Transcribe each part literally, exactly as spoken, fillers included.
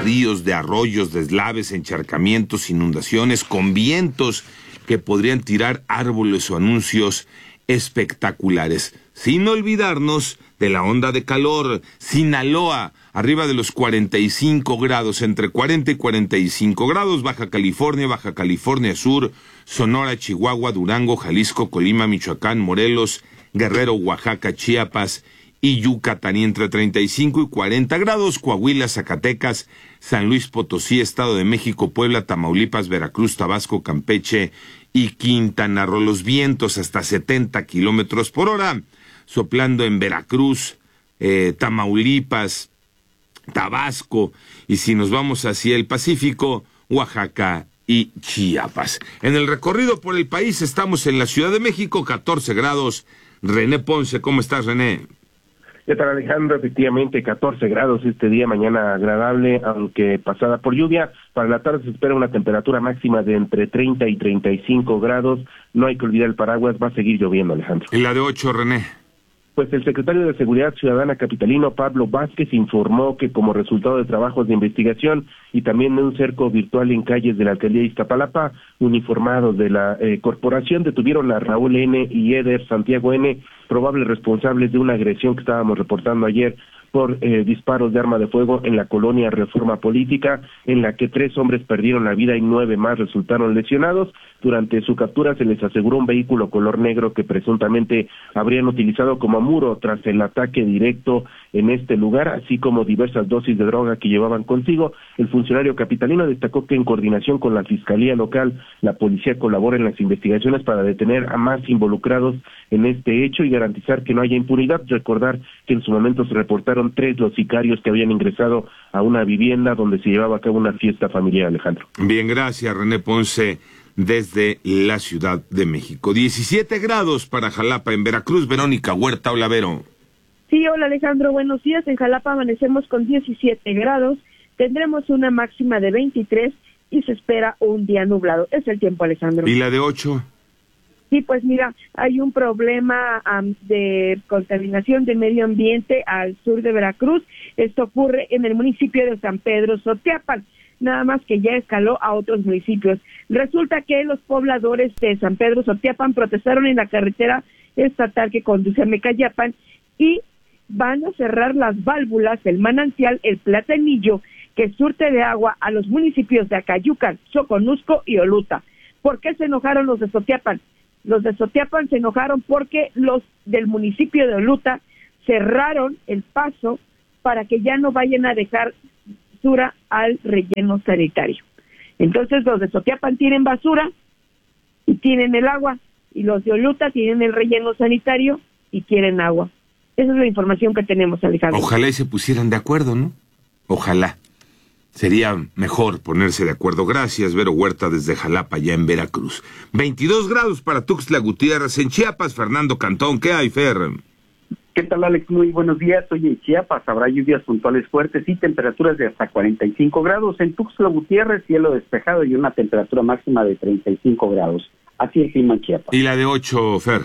ríos, de arroyos, deslaves, encharcamientos, inundaciones, con vientos que podrían tirar árboles o anuncios espectaculares. Sin olvidarnos de la onda de calor. Sinaloa, arriba de los cuarenta y cinco grados, entre cuarenta y cuarenta y cinco grados. Baja California, Baja California Sur, Sonora, Chihuahua, Durango, Jalisco, Colima, Michoacán, Morelos, Guerrero, Oaxaca, Chiapas y Yucatán, y entre treinta y cinco y cuarenta grados. Coahuila, Zacatecas, San Luis Potosí, Estado de México, Puebla, Tamaulipas, Veracruz, Tabasco, Campeche y Quintana Roo. Los vientos hasta setenta kilómetros por hora, soplando en Veracruz, eh, Tamaulipas, Tabasco, y si nos vamos hacia el Pacífico, Oaxaca y Chiapas. En el recorrido por el país estamos en la Ciudad de México, catorce grados. René Ponce, ¿cómo estás, René? ¿Qué tal, Alejandro? Efectivamente, catorce grados este día, mañana agradable, aunque pasada por lluvia. Para la tarde se espera una temperatura máxima de entre treinta y treinta y cinco grados. No hay que olvidar el paraguas, va a seguir lloviendo, Alejandro. ¿Y la de ocho, René? Pues el secretario de Seguridad Ciudadana capitalino, Pablo Vázquez, informó que como resultado de trabajos de investigación y también de un cerco virtual en calles de la alcaldía de Iztapalapa, uniformados de la eh, corporación detuvieron a Raúl N. y Eder Santiago N., probables responsables de una agresión que estábamos reportando ayer por eh, disparos de arma de fuego en la colonia Reforma Política, en la que tres hombres perdieron la vida y nueve más resultaron lesionados. Durante su captura se les aseguró un vehículo color negro que presuntamente habrían utilizado como muro tras el ataque directo en este lugar, así como diversas dosis de droga que llevaban consigo. El funcionario capitalino destacó que en coordinación con la Fiscalía Local, la policía colabora en las investigaciones para detener a más involucrados en este hecho y garantizar que no haya impunidad. Recordar que en su momento se reportaron tres los sicarios que habían ingresado a una vivienda donde se llevaba a cabo una fiesta familiar, Alejandro. Bien, gracias, René Ponce, desde la Ciudad de México. diecisiete grados para Jalapa, en Veracruz. Verónica Huerta, hola, Vero. Sí, hola, Alejandro, buenos días. En Jalapa amanecemos con diecisiete grados, tendremos una máxima de veintitrés y se espera un día nublado. Es el tiempo, Alejandro. ¿Y la de ocho? Sí, pues mira, hay un problema um, de contaminación de medio ambiente al sur de Veracruz. Esto ocurre en el municipio de San Pedro Sotiapan, nada más que ya escaló a otros municipios. Resulta que los pobladores de San Pedro Sotiapan protestaron en la carretera estatal que conduce a Mecayapan y van a cerrar las válvulas del manantial El Platanillo, que surte de agua a los municipios de Acayucan, Soconusco y Oluta. ¿Por qué se enojaron los de Sotiapan? Los de Sotiapan se enojaron porque los del municipio de Oluta cerraron el paso para que ya no vayan a dejar basura al relleno sanitario. Entonces los de Sotiapan tienen basura y tienen el agua, y los de Oluta tienen el relleno sanitario y quieren agua. Esa es la información que tenemos, Alejandro. Ojalá y se pusieran de acuerdo, ¿no? Ojalá. Sería mejor ponerse de acuerdo. Gracias, Vero Huerta, desde Jalapa, ya en Veracruz. veintidós grados para Tuxtla Gutiérrez, en Chiapas. Fernando Cantón, ¿qué hay, Fer? ¿Qué tal, Alex? Muy buenos días. Hoy en Chiapas habrá lluvias puntuales fuertes y temperaturas de hasta cuarenta y cinco grados. En Tuxtla Gutiérrez, cielo despejado y una temperatura máxima de treinta y cinco grados. Así el clima en Chiapas. ¿Y la de ocho, Fer?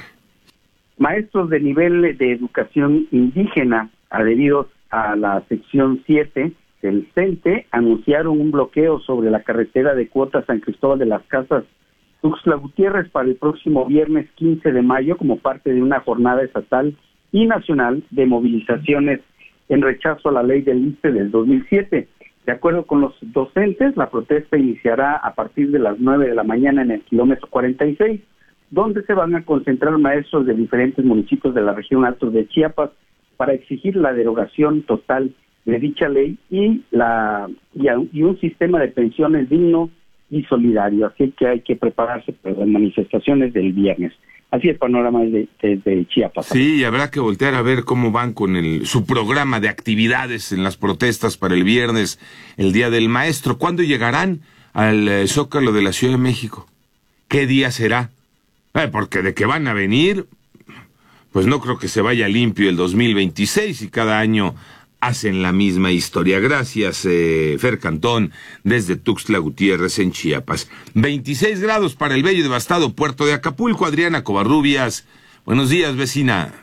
Maestros de nivel de educación indígena adheridos a la sección siete del CENTE anunciaron un bloqueo sobre la carretera de Cuota San Cristóbal de las Casas Tuxtla Gutiérrez para el próximo viernes quince de mayo como parte de una jornada estatal y nacional de movilizaciones en rechazo a la ley del I S S S E del dos mil siete. De acuerdo con los docentes, la protesta iniciará a partir de las nueve de la mañana en el kilómetro cuarenta y seis, donde se van a concentrar maestros de diferentes municipios de la región Alto de Chiapas para exigir la derogación total de dicha ley y la y, a, y un sistema de pensiones digno y solidario. Así que hay que prepararse para las manifestaciones del viernes. Así es el panorama de, de, de Chiapas. Sí, y habrá que voltear a ver cómo van con el su programa de actividades en las protestas para el viernes, el Día del Maestro. ¿Cuándo llegarán al eh, Zócalo de la Ciudad de México? ¿Qué día será? Eh, porque de que van a venir, pues no creo que se vaya limpio el dos mil veintiséis y cada año hacen la misma historia. Gracias, eh, Fer Cantón, desde Tuxtla Gutiérrez, en Chiapas. veintiséis grados para el bello y devastado puerto de Acapulco. Adriana Covarrubias, buenos días, vecina.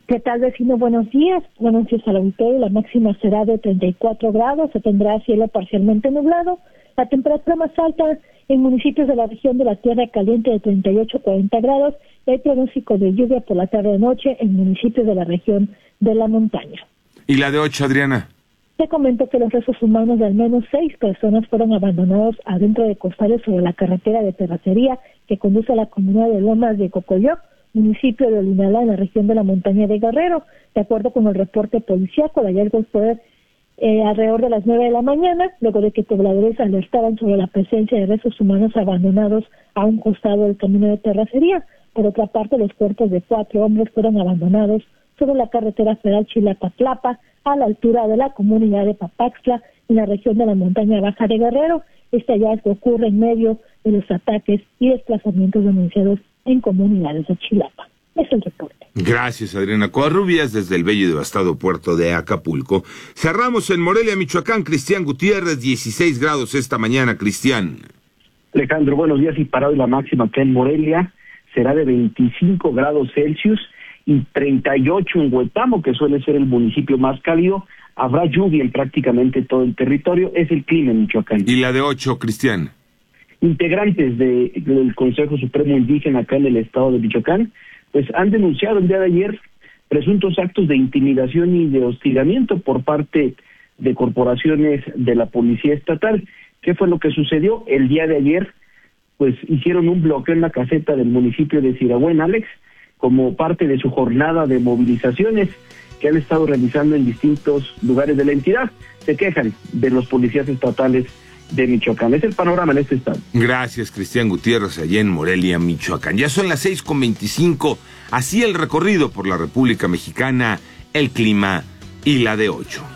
¿Qué tal, vecino? Buenos días. Buenos días al auditorio. La máxima será de treinta y cuatro grados. Se tendrá cielo parcialmente nublado. La temperatura más alta en municipios de la región de la Tierra Caliente de treinta y ocho a cuarenta grados. Y hay pronóstico de lluvia por la tarde-noche en municipios de la región de la montaña. ¿Y la de ocho, Adriana? Te comento que los restos humanos de al menos seis personas fueron abandonados adentro de costales sobre la carretera de Terracería que conduce a la comunidad de Lomas de Cocoyoc, municipio de Olinalá, en la región de la montaña de Guerrero. De acuerdo con el reporte policiaco, el hallazgo fue eh, alrededor de las nueve de la mañana, luego de que pobladores alertaban sobre la presencia de restos humanos abandonados a un costado del camino de Terracería. Por otra parte, los cuerpos de cuatro hombres fueron abandonados sobre la carretera federal Chilapa-Tlapa, a la altura de la comunidad de Papaxtla, en la región de la montaña baja de Guerrero. Este hallazgo ocurre en medio de los ataques y desplazamientos denunciados en comunidades de Chilapa. Es el reporte. Gracias, Adriana Covarrubias, desde el bello y devastado puerto de Acapulco. Cerramos en Morelia, Michoacán. Cristian Gutiérrez, dieciséis grados esta mañana, Cristian. Alejandro, buenos días. Y para hoy la máxima acá en Morelia será de veinticinco grados Celsius y treinta y ocho en Huetamo, que suele ser el municipio más cálido. Habrá lluvia en prácticamente todo el territorio. Es el clima en Michoacán. ¿Y la de ocho, Cristian? Integrantes de, del Consejo Supremo Indígena acá en el estado de Michoacán, pues han denunciado el día de ayer presuntos actos de intimidación y de hostigamiento por parte de corporaciones de la Policía Estatal. ¿Qué fue lo que sucedió? El día de ayer, pues hicieron un bloqueo en la caseta del municipio de Sirahuén, Alex, como parte de su jornada de movilizaciones que han estado realizando en distintos lugares de la entidad. Se quejan de los policías estatales de Michoacán. Es el panorama en este estado. Gracias, Cristian Gutiérrez, allá en Morelia, Michoacán. Ya son las seis con veinticinco. Así el recorrido por la República Mexicana, el clima y la de ocho.